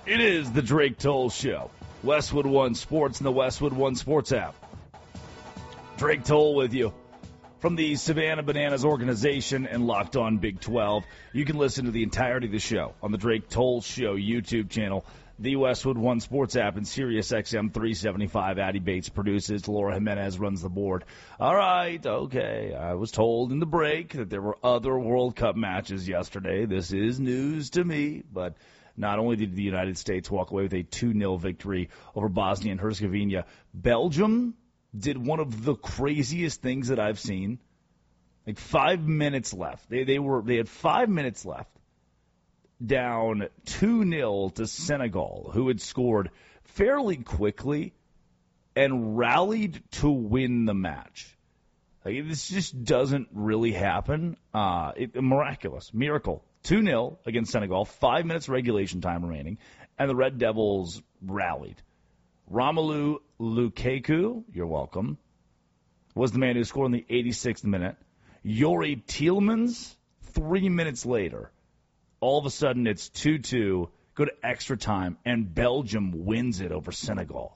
It is the Drake Toll Show. Westwood One Sports and the Westwood One Sports app. Drake Toll with you from the Savannah Bananas organization and Locked On Big 12. You can listen to the entirety of the show on the Drake Toll Show YouTube channel, the Westwood One Sports app, and Sirius XM 375. Addie Bates produces. Laura Jimenez runs the board. All right, okay. I was told in the break that there were other World Cup matches yesterday. This is news to me, but not only did the United States walk away with a 2-0 victory over Bosnia and Herzegovina, Belgium did one of the craziest things that I've seen. Like 5 minutes left. They had 5 minutes left. Down 2-0 to Senegal, who had scored fairly quickly and rallied to win the match. Like, this just doesn't really happen. Miraculous. Miracle. 2-0 against Senegal, 5 minutes regulation time remaining, and the Red Devils rallied. Romelu Lukaku, you're welcome, was the man who scored in the 86th minute. Yuri Tielemans, 3 minutes later. All of a sudden, it's 2-2, go to extra time, and Belgium wins it over Senegal.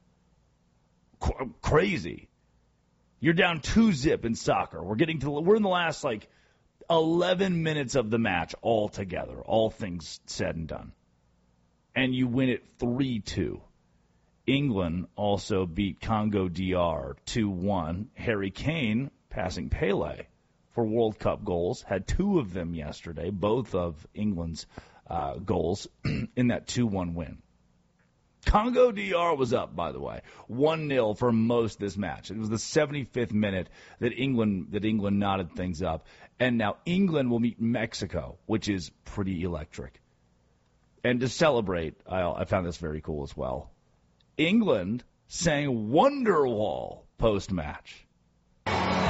Crazy. You're down 2-0 in soccer. We're in the last, 11 minutes of the match altogether, all things said and done. And you win it 3-2. England also beat Congo DR 2-1. Harry Kane, passing Pele for World Cup goals, had 2 of them yesterday, both of England's goals in that 2-1 win. Congo DR was up, by the way, 1-0 for most of this match. It was the 75th minute that England knotted things up. And now England will meet Mexico, which is pretty electric. And to celebrate, I found this very cool as well. England sang Wonderwall post-match.